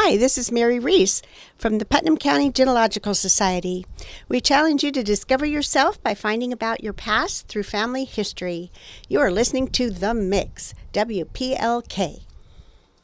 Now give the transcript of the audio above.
Hi, this is Mary Reese from the Putnam County Genealogical Society. We challenge you to discover yourself by finding about your past through family history. You are listening to The Mix, WPLK.